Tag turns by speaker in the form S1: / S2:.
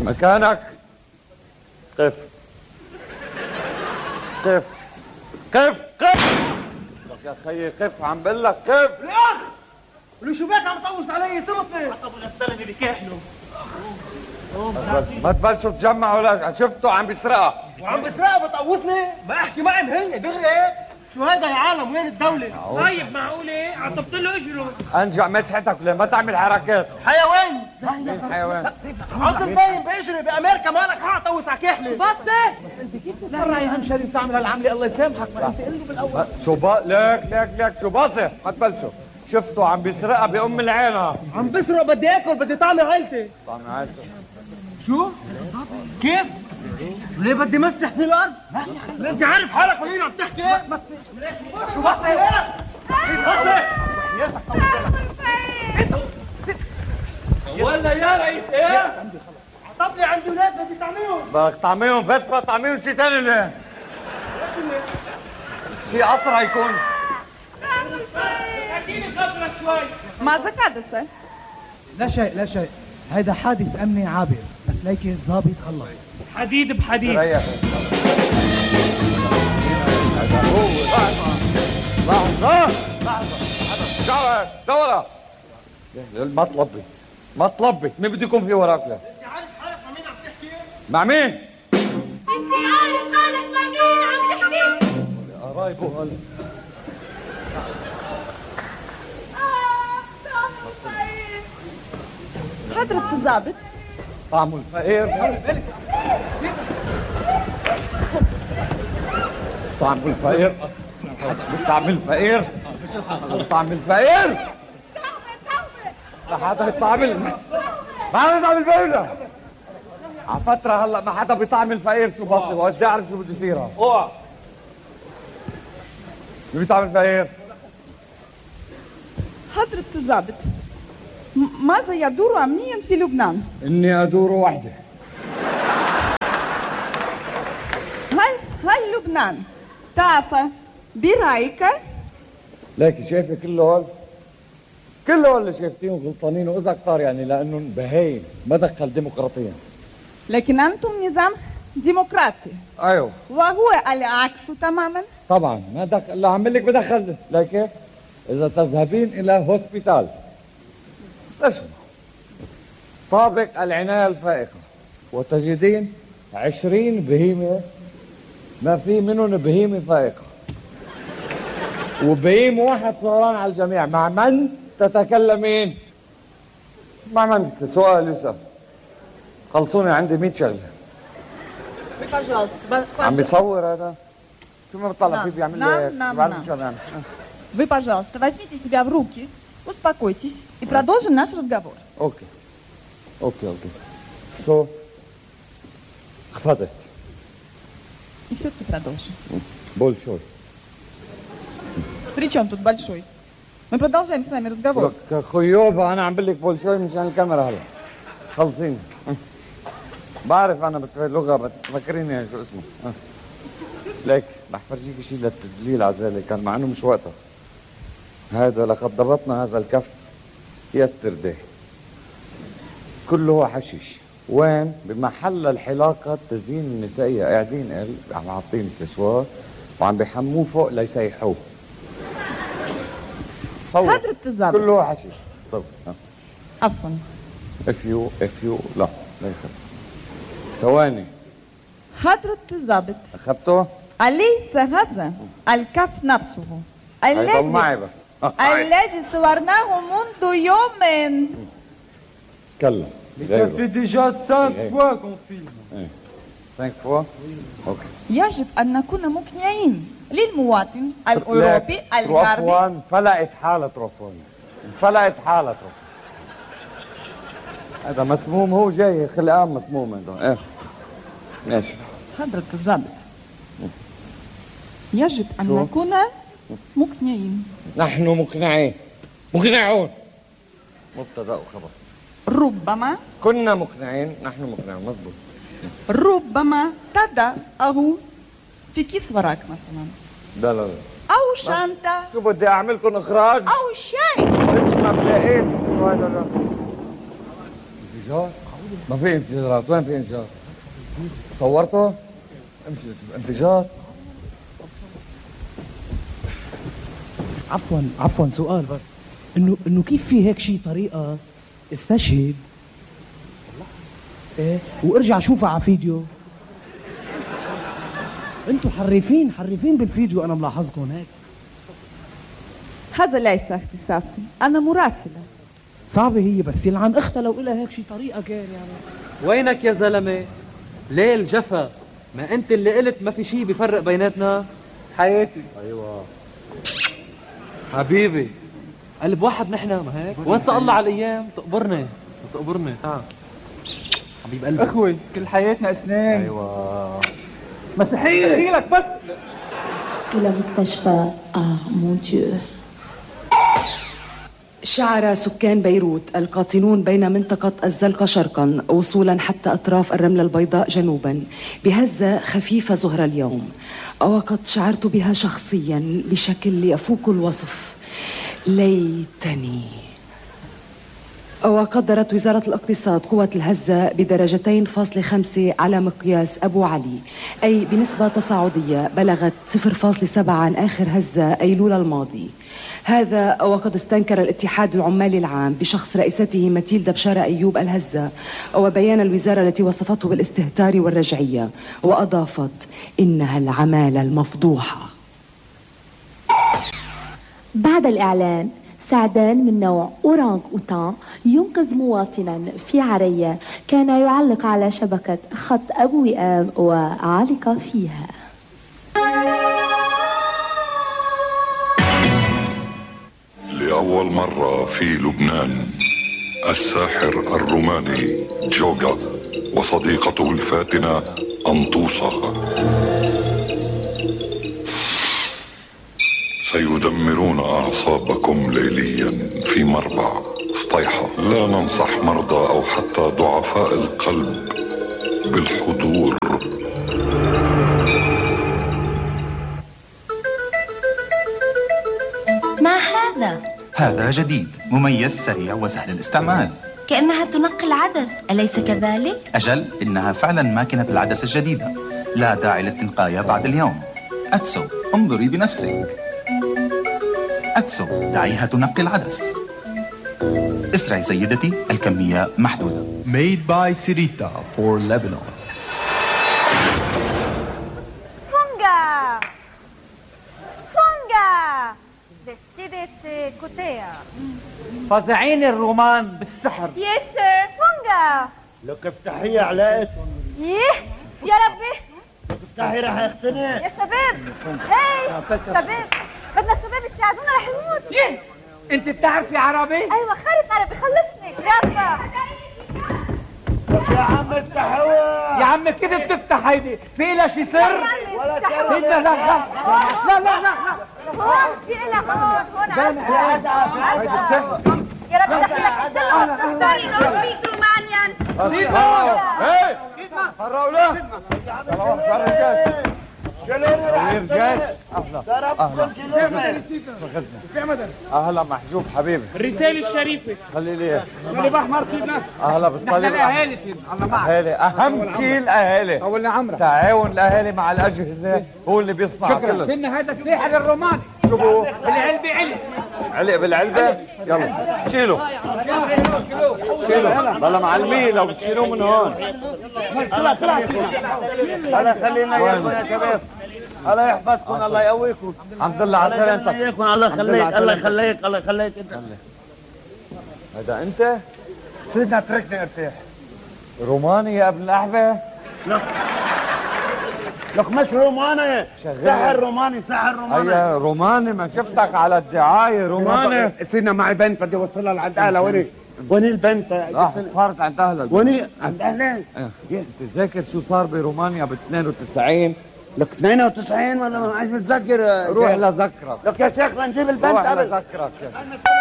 S1: مكانك. قف قف قف قف يا خيي، قف، عم بقول لك قف.
S2: الاخ ولو شو بك عم تطوش علي سرطني.
S3: طب الاسطرني بكاحله.
S1: ما تبلشوا تجمعوا، لا شفته عم بيسرقها.
S2: وعم بسرقها بتقوصني؟ ما احكي معي مهني دغري. شو هيدا يا عالم؟ وين الدولة؟
S3: طيب معقولة؟ عطبت له اجره.
S1: انجع مسحتك ولا ما تعمل حركات.
S2: حيوان.
S1: مين حيوان؟
S2: عطل باين باجري بامريكا، مالك حق طوس على كحلة.
S3: بس
S2: انت كيف تتفرع يا همشري وتعمل هالعملة؟ الله يسامحك، ما انت قل له بالاول.
S1: شو لك شو باصح؟ ما تبلشوا. شفته عم بيسرقها بأم العينة.
S2: عم بسرق، بدي اكل، بدي طعمي عيلتي.
S1: طعمي عيلتي؟
S2: شو؟ كيف؟ ليه بدي مسح في الارض؟ لا انت عارف حالك ولا عم تحكي؟ شو بصي؟
S3: ولا يا رئيس ايه؟
S2: طبلي عندي ولاد بدي طعميهم.
S1: بدك طعميهم فترة، طعميهم شي ثاني ليه؟ شي قطرة يكون.
S3: احكيلي قطرة شوي.
S4: ماذا حدث؟
S5: لا شيء، هيدا حادث امني عابر، بس ليكي الضابط خلص.
S3: حديد بحديد.
S1: ريح. لحظة دورة. ما تلبي، مين بده يكون في وراك؟ لا
S2: انت عارف حالك مع مين عم تحكي؟
S1: مع مين؟
S4: انت عارف حالك مع مين عم تحكي؟
S1: قرايبه قال.
S4: حضرة الضابط،
S1: طعمه الفقير. طعم الفقير. طعم الفقير. طعم الفقير. ما حدا بيطعم ما حدا بيطعم الفقير. على فترة هلا ما حدا بيطعم الفقير. شو بصي وقت اعرف شو بده يصير. اوعى. مين بيطعم الفقير؟
S4: حضرة الضابط، ماذا يدور أمنيا في لبنان؟
S1: اني ادور وحدي.
S4: هل لبنان تعفى برأيك؟
S1: لكن شايفه كل هول اللي شايفتيهم غلطانين، واذا كتار يعني لانهم بهايم ما دخل ديمقراطيا.
S4: لكن أنتم نظام ديمقراطي.
S1: ايوه
S4: وهو العكس تماما.
S1: طبعا ما دخل. لا عم لك بدخل. لكن اذا تذهبين الى هوسبيتال مستشفى طابق العناية الفائقة وتجدين 20 بهيمة ما في منهم بهيمة فائقة، وبهيم واحد صوران على الجميع. مع من تتكلمين؟ مع من؟ سؤال لسه خلصوني، عندي 100 شغلة. عم بيصور هذا؟ شو ما بطلع فيه بيعمل لي؟
S4: نعم.
S1: شو بيعمل؟
S4: Вы, пожалуйста, возьмите себя в руки, успокойтесь и продолжим наш разговор.
S1: اوكي. Что? Хватит.
S4: И все-таки продолжим.
S1: Большой.
S4: При чем тут большой? Мы продолжаем с вами разговор.
S1: خيوبة أنا عم بقول لك بولشوي مشان الكاميرا هلا. خلصيني. بعرف أنا لغة بتفكريني شو اسمه. ليك رح فرجيك شيء للتسجيل عزالي، كان مع إنه مش وقتها. هذا لقد ضبطنا هذا الكف يسترداي. كله حشيش. وين؟ بمحل الحلاقة التزيين النسائية، قاعدين عم حاطين سشوار وعم بيحموه فوق ليسيحوه. صور.
S4: حضرة الضابط.
S1: كله حشيش. طب
S4: عفوا.
S1: اف يو لا يخف. ثواني.
S4: حضرة الضابط.
S1: اخذته؟
S4: أليس هذا الكف نفسه
S1: هيضل معي بس.
S4: الذي صورناه منذ يوم؟
S1: تكلم.
S2: Ça fait déjà 5 fois qu'on filme.
S1: 5 fois؟ اوكي.
S4: يجب أن نكون مقنعين للمواطن الأوروبي الغربي.
S1: تروفوان فلقت حالة تروفوان. هذا مسموم، هو جاي خلقان مسموم عنده. ماشي.
S4: حضرة الضابط، يجب أن نكون مقنعين.
S1: نحن مقنعين. مقنعون. مبتدأ وخبر.
S4: ربما
S1: كنا مقنعين، نحن مقنعون. مظبوط.
S4: ربما تضعه في كيس وراك مثلا.
S1: لا
S4: أو شنطة.
S1: شو بدي أعملكم إخراج؟
S4: أو شيء.
S1: انت ما بلاقيت شو هذا؟ انفجار؟ ما في انفجارات. وين في انفجار؟ صورته؟ امشي شوف انفجار.
S5: عفوا سؤال بس، انه كيف في هيك شيء طريقة استشهد ايه وارجع شوفها على فيديو؟ انتوا حريفين بالفيديو، انا ملاحظكم هيك.
S4: هذا ليس اختصاصي، أنا مراسلة.
S5: صعبة هي، بس يلعن اختها لو إلها هيك شي طريقة كان يعني.
S6: وينك يا زلمة؟ ليه الجفا؟ ما انت اللي قلت ما في شي بيفرق بيناتنا.
S2: حياتي.
S6: ايوه حبيبي، قلب واحد نحن، ما هيك؟ وانسى الله على الايام. تقبرني تعال حبيب قلبي.
S2: اخوي كل حياتنا اسنان.
S6: ايوه
S2: مسيحية. دخيلك بس.
S7: إلى مستشفى مون ديو.
S8: شعر سكان بيروت القاطنون بين منطقة الزلقة شرقا وصولا حتى أطراف الرملة البيضاء جنوبا بهزة خفيفة ظهر اليوم، وقد شعرت بها شخصيا بشكل يفوق الوصف. ليتني. وقدرت وزارة الاقتصاد قوة الهزة ب2.5 على مقياس أبو علي، أي بنسبة تصاعدية بلغت 0.7 عن آخر هزة أيلول الماضي. هذا وقد استنكر الاتحاد العمالي العام بشخص رئيسته ماتيلدا بشارة أيوب الهزة وبيان الوزارة التي وصفته بالاستهتار والرجعية، وأضافت إنها العمالة المفضوحة.
S7: بعد الإعلان، سعدان من نوع أورانغ أوتان ينقذ مواطنا في عرية كان يعلق على شبكة خط أبو وئام وعلق فيها.
S9: لأول مرة في لبنان الساحر الروماني جوجا وصديقته الفاتنة أنطوسة سيدمرون أعصابكم ليليا في مربع سطيحة. لا ننصح مرضى أو حتى ضعفاء القلب بالحضور.
S10: ما هذا؟
S11: هذا جديد، مميز، سريع وسهل الاستعمال.
S10: كأنها تنقي العدس، أليس كذلك؟
S11: أجل، إنها فعلا ماكينة العدس الجديدة، لا داعي للتنقاية بعد اليوم. أتسو، انظري بنفسك. أتسو، دعيها تنقي العدس. اسرعي سيدتي، الكمية محدودة.
S12: Made by Sirita for Lebanon.
S13: فونجا ديسيديت كوتيا.
S2: فزعين الرومان بالسحر.
S13: يس سير. فونجا
S2: لك افتحيها علاقة.
S13: ييه يا ربي،
S2: افتحي رح يختنق.
S13: يا شباب، هاي شباب، بدنا الشباب يساعدونا رح نموت.
S2: يه انت بتعرفي عربي؟
S13: ايوه خالص عربي، خلصني رافا.
S2: يا عم افتحوها. يا عم كيف بتفتح هيدي؟ في لها شي سر؟
S13: ولا سر.
S2: لا لا لا لا لا لا
S13: هون في لها هون يا رب دخلك الشغل. سوري نو سبيك رومانيان.
S1: هي فرقوا له. اهلا محجوب حبيبي.
S3: الرسالة الشريفة.
S1: خلي لي
S3: صليب احمر سيدنا.
S1: اهلا بالصليب
S3: الاهالي سيدنا. الله معك.
S1: اهالي اهم شيء الاهالي.
S2: اول عمرك
S1: تعاون الاهالي مع الاجهزه هو اللي بيصنع كله.
S2: شكرا. سيدنا هذا الساحر الروماني.
S1: شوفوا
S3: بالعلبة
S1: علق بالعلبه. يلا شيلوا والله معلمين لو بتشيلوه من هون.
S2: طلع سيدنا. هلا خلينا اياكم يا شباب. الله يحفظكم، الله يقويكم.
S1: الحمد لله على سلامتك.
S2: الله يخليك الله يخليك الله يخليك.
S1: هذا انت؟
S2: سيدنا اتركني ارتاح.
S1: روماني يا ابن الاحبه؟
S2: لك مش روماني، سحر روماني.
S1: هيا روماني، ما شفتك على الدعايه روماني.
S2: سيدنا معي بنت بدي اوصلها لعند اهلها. وين البنت؟
S1: صارت عند اهلها.
S2: وين عند اهلها؟
S1: تتذكر شو صار برومانيا ب 92؟
S2: لك 92 ولا ما عادش متذكر.
S1: روح لذكرك.
S2: لك يا شيخ نجيب البنت
S1: روح
S2: قبل.
S1: لذكرك يا شيخ.